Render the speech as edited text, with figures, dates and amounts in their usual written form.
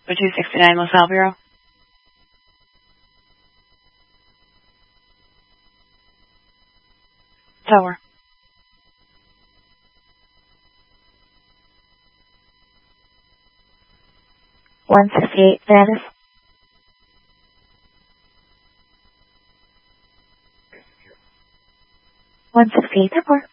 For 269 LaSalle Bureau. Tower. 168 status. 168 report.